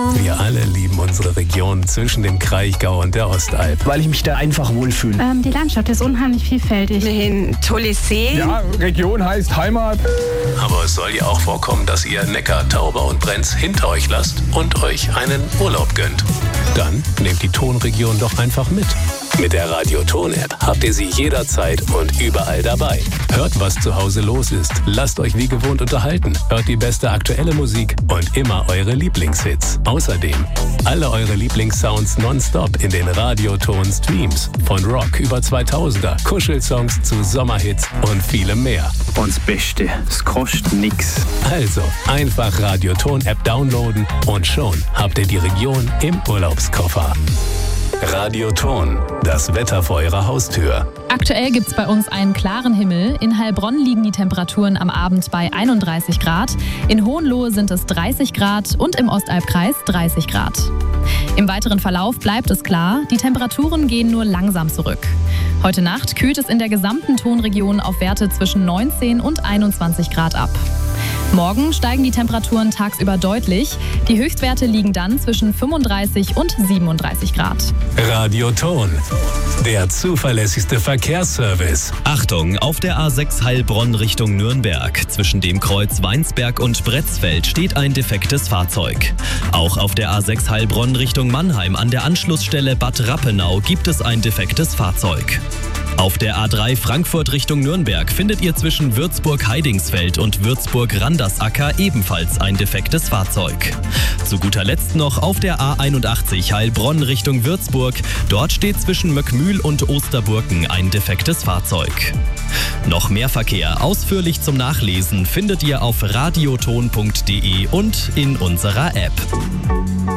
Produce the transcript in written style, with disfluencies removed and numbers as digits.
Wir alle lieben unsere Region zwischen dem Kraichgau und der Ostalb. Weil ich mich da einfach wohlfühle. Die Landschaft ist unheimlich vielfältig. Ein tolles See. Ja, Region heißt Heimat. Aber es soll ja auch vorkommen, dass ihr Neckar, Tauber und Brenz hinter euch lasst und euch einen Urlaub gönnt. Dann nehmt die Tonregion doch einfach mit. Mit der Radio-Ton-App habt ihr sie jederzeit und überall dabei. Hört, was zu Hause los ist. Lasst euch wie gewohnt unterhalten. Hört die beste aktuelle Musik und immer eure Lieblingshits. Außerdem alle eure Lieblingssounds nonstop in den Radio-Ton-Streams. Von Rock über 2000er, Kuschelsongs zu Sommerhits und vielem mehr. Und das Beste, es kostet nix. Also einfach Radio-Ton-App downloaden und schon habt ihr die Region im Urlaubskoffer. Radio-Ton, das Wetter vor eurer Haustür. Aktuell gibt es bei uns einen klaren Himmel. In Heilbronn liegen die Temperaturen am Abend bei 31 Grad. In Hohenlohe sind es 30 Grad und im Ostalbkreis 30 Grad. Im weiteren Verlauf bleibt es klar, die Temperaturen gehen nur langsam zurück. Heute Nacht kühlt es in der gesamten Tonregion auf Werte zwischen 19 und 21 Grad ab. Morgen steigen die Temperaturen tagsüber deutlich. Die Höchstwerte liegen dann zwischen 35 und 37 Grad. Radio-Ton, der zuverlässigste Verkehrsservice. Achtung, auf der A6 Heilbronn Richtung Nürnberg. Zwischen dem Kreuz Weinsberg und Bretzfeld steht ein defektes Fahrzeug. Auch auf der A6 Heilbronn Richtung Mannheim an der Anschlussstelle Bad Rappenau gibt es ein defektes Fahrzeug. Auf der A3 Frankfurt Richtung Nürnberg findet ihr zwischen Würzburg-Heidingsfeld und Würzburg-Randersacker ebenfalls ein defektes Fahrzeug. Zu guter Letzt noch auf der A81 Heilbronn Richtung Würzburg. Dort steht zwischen Möckmühl und Osterburken ein defektes Fahrzeug. Noch mehr Verkehr ausführlich zum Nachlesen findet ihr auf radioton.de und in unserer App.